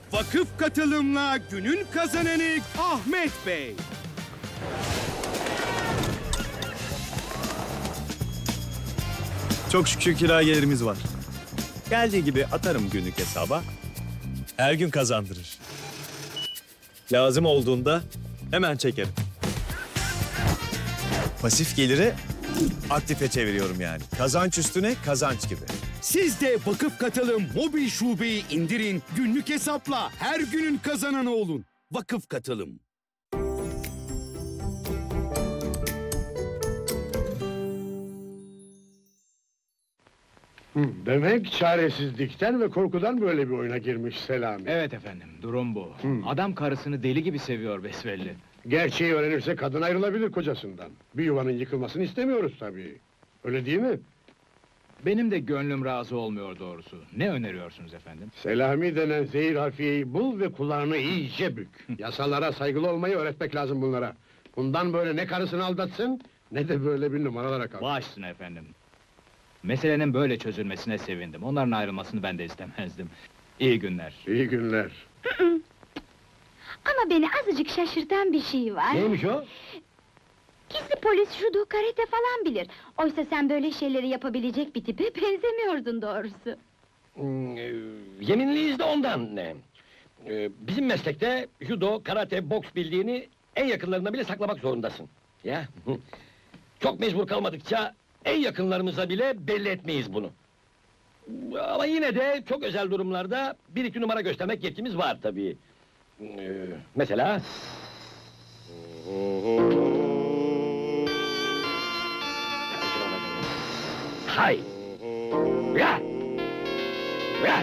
Vakıf katılımla günün kazananı Ahmet Bey. Çok şükür kira gelirimiz var. Geldiği gibi atarım günlük hesaba. Her gün kazandırır. Lazım olduğunda hemen çekerim. Pasif geliri aktife çeviriyorum yani. Kazanç üstüne kazanç gibi. Siz de Vakıf Katılım mobil şubeyi indirin, günlük hesapla her günün kazananı olun. Vakıf Katılım. Demek çaresizlikten ve korkudan böyle bir oyuna girmiş Selami. Evet efendim, durum bu. Adam karısını deli gibi seviyor besbelli. Gerçeği öğrenirse kadın ayrılabilir kocasından. Bir yuvanın yıkılmasını istemiyoruz tabii. Öyle değil mi? Benim de gönlüm razı olmuyor doğrusu. Ne öneriyorsunuz efendim? Selami denen zehir harfiyeyi bul ve kulağını iyice bük. Yasalara saygılı olmayı öğretmek lazım bunlara. Bundan böyle ne karısını aldatsın, ne de böyle bir numaralara kalsın. Baş üstüne efendim. Meselenin böyle çözülmesine sevindim. Onların ayrılmasını ben de istemezdim. İyi günler. İyi günler. Ama beni azıcık şaşırtan bir şey var. Neymiş o? Gizli polis judo, karate falan bilir. Oysa sen böyle şeyleri yapabilecek bir tipe benzemiyordun doğrusu. Yeminliyiz de ondan. Bizim meslekte judo, karate, boks bildiğini en yakınlarına bile saklamak zorundasın. Ya, çok mecbur kalmadıkça en yakınlarımıza bile belli etmeyiz bunu. Ama yine de çok özel durumlarda bir iki numara göstermek yetkimiz var tabii. Mesela... Hay! Ya! Ya!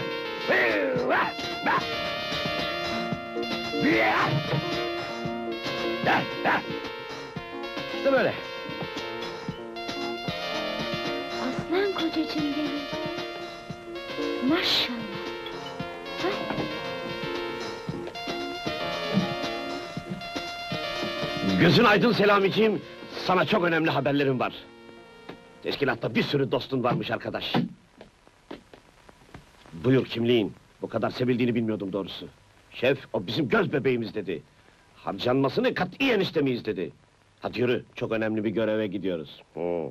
İşte böyle. Aslan kocacığım benim. Maşallah. Ay, Gözün aydın Selamiciğim, sana çok önemli haberlerim var. Teşkilatta bir sürü dostun varmış arkadaş. Buyur kimliğin, bu kadar sevildiğini bilmiyordum doğrusu. Şef, o bizim göz bebeğimiz dedi. Harcanmasını katiyen istemeyiz dedi. Hadi yürü, çok önemli bir göreve gidiyoruz.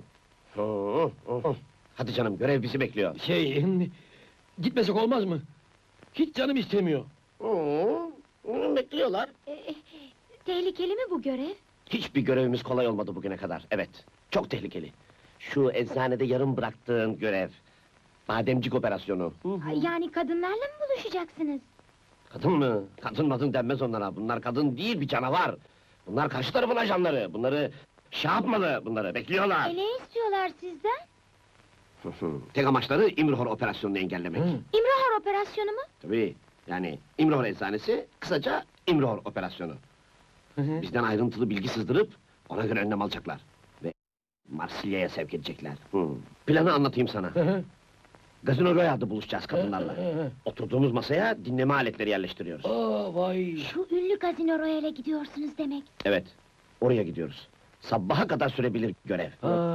Hadi canım, görev bizi bekliyor. Gitmesek olmaz mı? Hiç canım istemiyor. Bekliyorlar. tehlikeli mi bu görev? Hiçbir görevimiz kolay olmadı bugüne kadar, evet. Çok tehlikeli. Şu eczanede yarım bıraktığın görev. Bademcik operasyonu. Ay, yani kadınlarla mı buluşacaksınız? Kadın mı? Kadın madın denmez onlara. Bunlar kadın değil, bir canavar. Bunlar karşı tarafın ajanları. Bunları şey yapmalı, bunları bekliyorlar. Ne istiyorlar sizden? Tek amaçları İmrihor operasyonunu engellemek. İmrahor operasyonu mu? Tabii, yani İmrihor eczanesi, kısaca İmrihor operasyonu. Bizden ayrıntılı bilgi sızdırıp, ona göre önlem alacaklar. Ve Marsilya'ya sevk edecekler. Planı anlatayım sana. Gazino Royale'da buluşacağız kadınlarla. Oturduğumuz masaya dinleme aletleri yerleştiriyoruz. Şu ünlü Gazino Royale'e gidiyorsunuz demek. Evet, oraya gidiyoruz. Sabaha kadar sürebilir görev.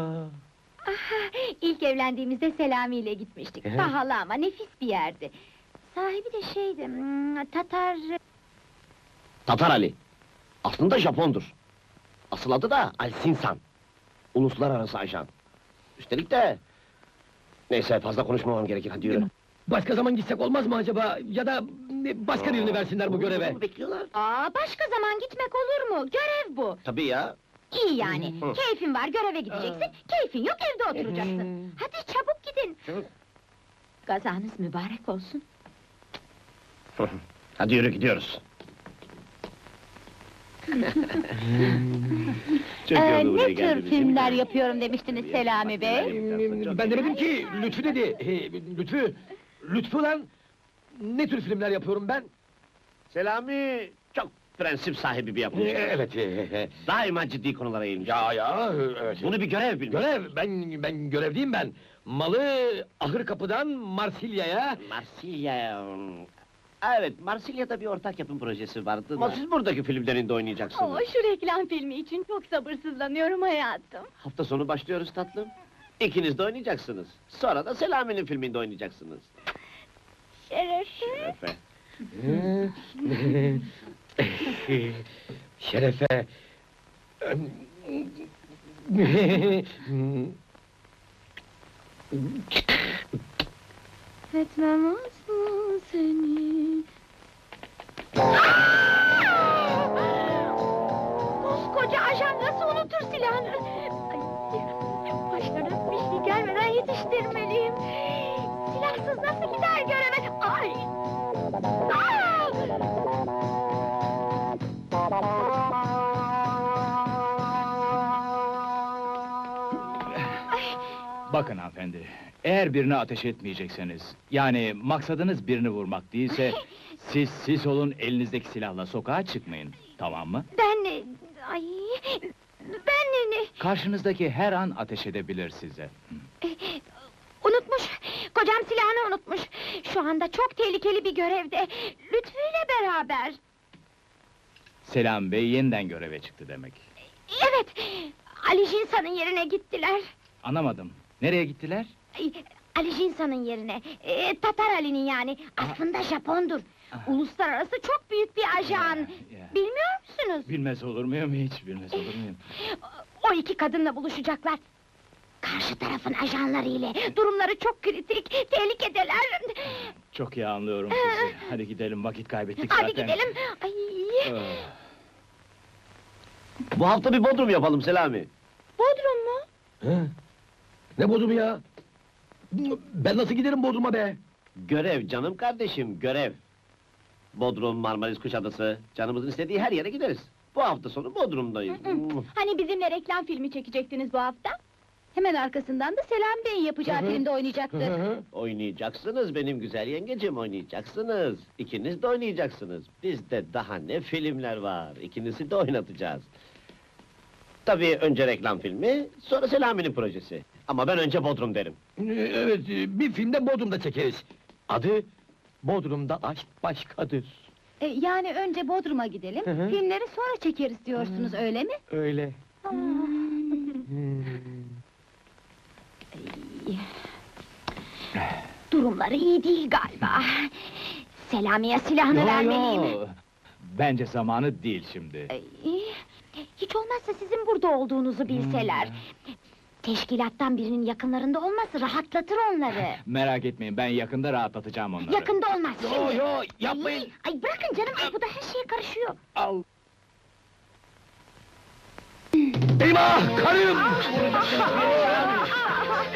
İlk evlendiğimizde Selami ile gitmiştik. Pahalı ama nefis bir yerdi. Sahibi de şeydi, Tatar... Tatar Ali. Aslında Japondur. Asıl adı da Alsinsan. Uluslararası ajan. Üstelik de... Neyse, fazla konuşmamam gerekir, hadi yürü. Başka zaman gitsek olmaz mı acaba? Ya da başka birini versinler bu göreve. Bekliyorlar. başka zaman gitmek olur mu? Görev bu. Tabii ya. İyi yani, keyfin var, göreve gideceksin, keyfin yok, evde oturacaksın. Hadi çabuk gidin. Çabuk. Gazanız mübarek olsun. Hadi yürü, gidiyoruz. Ne tür filmler yapıyorum demiştiniz Selami Bey? Ben demedim ki, Lütfü dedi. Lütfü lan! Ne tür filmler yapıyorum ben? Selami çok prensip sahibi bir yapımcı. Evet. Daima ciddi konulara eğilmiş. Evet. Bunu bir görev bilmiş. Görev? Ben görevliyim ben. Malı ahır kapıdan Marsilya'ya... Marsilya'ya... Evet, Marsilya'da bir ortak yapım projesi vardı da... Ama siz buradaki filmlerinde oynayacaksınız. Şu reklam filmi için çok sabırsızlanıyorum hayatım. Hafta sonu başlıyoruz tatlım. İkiniz de oynayacaksınız. Sonra da Selami'nin filminde oynayacaksınız. Şerefe. Şerefe. Şerefe... Etmem asla seni. Koskoca ajan nasıl unutur silahını? Ay, başlarına bir şey gelmeden yetiştirmeliyim. Silahsız nasıl gider göreve? Ay! Aa! Ay! Bakın hanımefendi, eğer birine ateş etmeyecekseniz, yani maksadınız birini vurmak değilse, siz olun, elinizdeki silahla sokağa çıkmayın, tamam mı? Ay... Karşınızdaki her an ateş edebilir size. Unutmuş, kocam silahını unutmuş. Şu anda çok tehlikeli bir görevde. Lütfü ile beraber. Selam Bey yeniden göreve çıktı demek. Evet, Ali Jinsa'nın yerine gittiler. Anlamadım, nereye gittiler? Ay, Ali Jinsa'nın yerine, Tatar Ali'nin yani. Aslında Japondur. Uluslararası çok büyük bir ajan. Ya. Bilmiyor musunuz? Bilmez olur muyum hiç, bilmez olur muyum? O iki kadınla buluşacaklar. Karşı tarafın ajanları ile. Durumları çok kritik, tehlikedeler. Çok iyi anlıyorum sizi. Hadi gidelim, vakit kaybettik Hadi zaten. gidelim. Ay. Ah. Bu hafta bir Bodrum yapalım Selami. Bodrum mu? Ne Bodrum ya? Ben nasıl giderim Bodrum'a be? Görev canım kardeşim, görev. Bodrum, Marmaris, Kuşadası, canımızın istediği her yere gideriz. Bu hafta sonu Bodrum'dayız. Hani bizimle reklam filmi çekecektiniz bu hafta? Hemen arkasından da Selam Bey'in yapacağı filmde oynayacaktı. Oynayacaksınız benim güzel yengecim, oynayacaksınız. İkiniz de oynayacaksınız. Bizde daha ne filmler var, ikinizi de oynatacağız. Tabii önce reklam filmi, sonra Selami'nin projesi. Ama ben önce Bodrum derim. Evet, bir filmde Bodrum'da çekeriz. Adı, Bodrum'da aşk başkadır. Yani önce Bodrum'a gidelim, filmleri sonra çekeriz diyorsunuz, öyle mi? Öyle. Durumları iyi değil galiba. Selami'ye silahını vermeliyim. Bence zamanı değil şimdi. Hiç olmazsa sizin burada olduğunuzu bilseler. Teşkilattan birinin yakınlarında olması rahatlatır onları. Merak etmeyin, ben yakında rahatlatacağım onları. Yakında olmaz şimdi. Yo, yapmayın! Ay bırakın canım, ay bu da her şeye karışıyor. Al! Eyvah, karım!